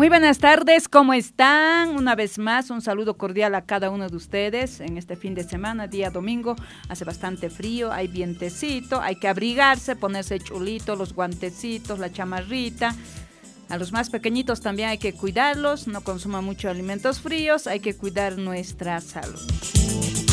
Muy buenas tardes, ¿cómo están? Una vez más, un saludo cordial a cada uno de ustedes en este fin de semana, día domingo. Hace bastante frío, hay vientecito, hay que abrigarse, ponerse chulito, los guantecitos, la chamarrita. A los más pequeñitos también hay que cuidarlos, no consuman mucho alimentos fríos, hay que cuidar nuestra salud.